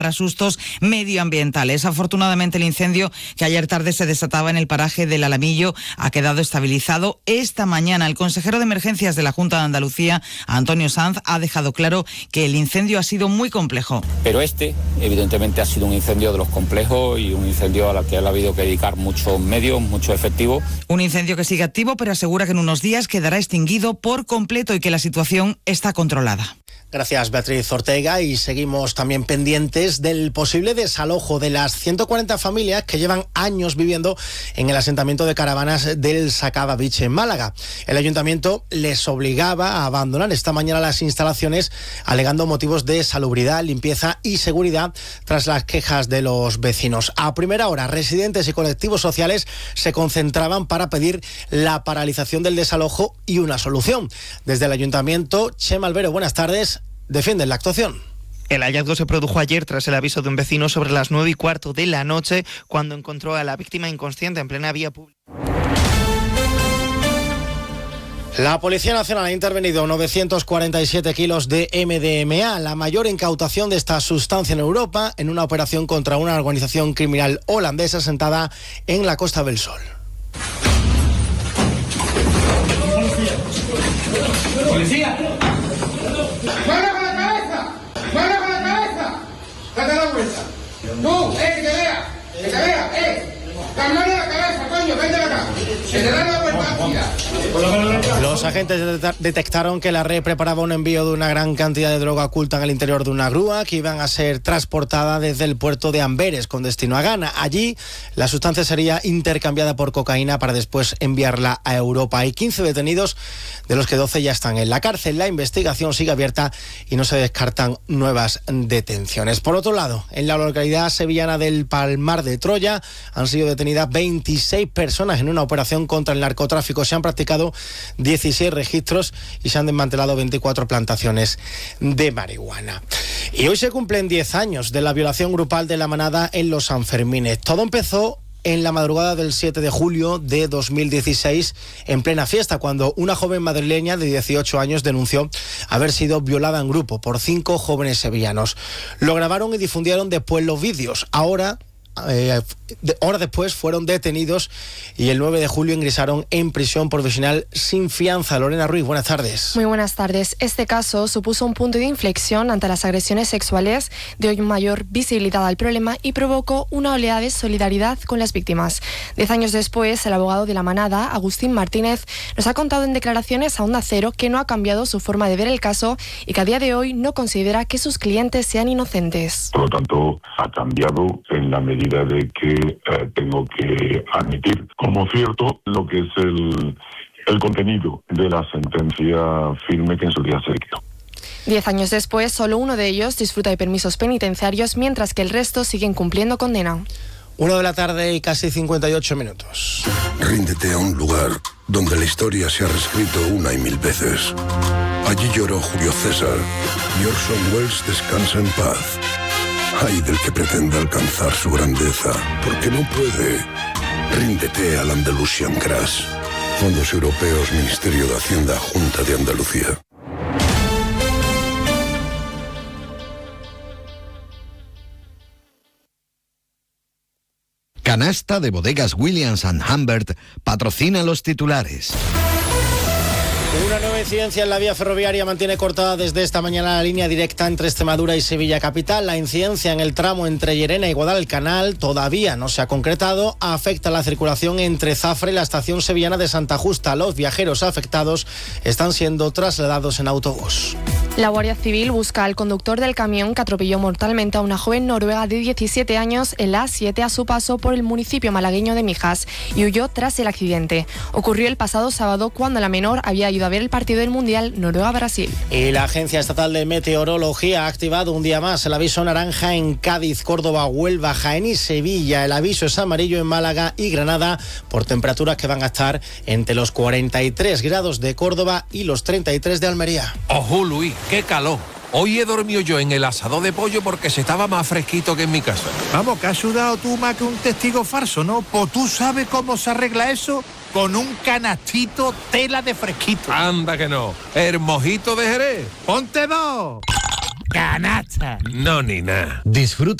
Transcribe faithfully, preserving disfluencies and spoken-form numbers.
para sustos medioambientales. Afortunadamente el incendio que ayer tarde se desataba en el paraje del Alamillo ha quedado estabilizado. Esta mañana el consejero de emergencias de la Junta de Andalucía, Antonio Sanz, ha dejado claro que el incendio ha sido muy complejo. Pero este evidentemente ha sido un incendio de los complejos y un incendio al que ha habido que dedicar muchos medios, mucho efectivo. Un incendio que sigue activo, pero asegura que en unos días quedará extinguido por completo y que la situación está controlada. Gracias, Beatriz Ortega, y seguimos también pendientes del posible desalojo de las ciento cuarenta familias que llevan años viviendo en el asentamiento de caravanas del Sacaba Beach en Málaga. El ayuntamiento les obligaba a abandonar esta mañana las instalaciones alegando motivos de salubridad, limpieza y seguridad tras las quejas de los vecinos. A primera hora, residentes y colectivos sociales se concentraban para pedir la paralización del desalojo y una solución. Desde el ayuntamiento, Chema Albero, buenas tardes, defienden la actuación. El hallazgo se produjo ayer tras el aviso de un vecino sobre las nueve y cuarto de la noche, cuando encontró a la víctima inconsciente en plena vía pública. La Policía Nacional ha intervenido novecientos cuarenta y siete kilos de eme de eme a, la mayor incautación de esta sustancia en Europa, en una operación contra una organización criminal holandesa asentada en la Costa del Sol. ¡Policía! ¡Fuera con la cabeza! ¡Fuera con la cabeza! ¡Date la vuelta! ¡Tú! ¡Eh, que te vea! ¡Que te vea! ¡Eh! ¡Cambiale la cabeza, coño! ¡Vente acá! ¡Que te da la vuelta! ¡Mira! Los agentes detectaron que la red preparaba un envío de una gran cantidad de droga oculta en el interior de una grúa que iban a ser transportada desde el puerto de Amberes con destino a Ghana. Allí la sustancia sería intercambiada por cocaína para después enviarla a Europa. Hay quince detenidos, de los que doce ya están en la cárcel. La investigación sigue abierta y no se descartan nuevas detenciones. Por otro lado, en la localidad sevillana del Palmar de Troya han sido detenidas veintiséis personas en una operación contra el narcotráfico. Se han practicado dieciséis registros y se han desmantelado veinticuatro plantaciones de marihuana. Y hoy se cumplen diez años de la violación grupal de la manada en los Sanfermines. Todo empezó en la madrugada del siete de julio de dos mil dieciséis, en plena fiesta, cuando una joven madrileña de dieciocho años denunció haber sido violada en grupo por cinco jóvenes sevillanos. Lo grabaron y difundieron después los vídeos. Ahora... Eh, de, horas después fueron detenidos y el nueve de julio ingresaron en prisión provisional sin fianza. Lorena Ruiz, buenas tardes. Muy buenas tardes. Este caso supuso un punto de inflexión ante las agresiones sexuales, dio mayor visibilidad al problema y provocó una oleada de solidaridad con las víctimas. Diez años después, el abogado de la manada, Agustín Martínez, nos ha contado en declaraciones a Onda Cero que no ha cambiado su forma de ver el caso y que a día de hoy no considera que sus clientes sean inocentes. Por lo tanto, ha cambiado en la medida de que eh, tengo que admitir como cierto lo que es el, el contenido de la sentencia firme que en su día se dictó. Diez años después, solo uno de ellos disfruta de permisos penitenciarios, mientras que el resto siguen cumpliendo condena. Una de la tarde y casi cincuenta y ocho minutos. Ríndete a un lugar donde la historia se ha reescrito una y mil veces. Allí lloró Julio César y Orson Welles descansa en paz. Ay del que pretenda alcanzar su grandeza, porque no puede. Ríndete al Andalusian Crash. Fondos Europeos, Ministerio de Hacienda, Junta de Andalucía. Canasta de Bodegas Williams and Humbert patrocina los titulares. Una nueva incidencia en la vía ferroviaria mantiene cortada desde esta mañana la línea directa entre Extremadura y Sevilla capital. La incidencia en el tramo entre Llerena y Guadalcanal todavía no se ha concretado. Afecta la circulación entre Zafra y la estación sevillana de Santa Justa. Los viajeros afectados están siendo trasladados en autobús. La Guardia Civil busca al conductor del camión que atropelló mortalmente a una joven noruega de diecisiete años en la A siete a su paso por el municipio malagueño de Mijas y huyó tras el accidente. Ocurrió el pasado sábado cuando la menor había ido a ver el partido del Mundial Noruega-Brasil. Y la Agencia Estatal de Meteorología ha activado un día más el aviso naranja en Cádiz, Córdoba, Huelva, Jaén y Sevilla. El aviso es amarillo en Málaga y Granada por temperaturas que van a estar entre los cuarenta y tres grados de Córdoba y los treinta y tres de Almería. ¡Ojo, Luis! ¡Qué calor! Hoy he dormido yo en el asador de pollo porque se estaba más fresquito que en mi casa. Vamos, que has sudado tú más que un testigo falso, ¿no? Pues tú sabes cómo se arregla eso con un canastito tela de fresquito. Anda que no. El mojito de Jerez. ¡Ponte dos! canasta. No, ni nada. Disfruta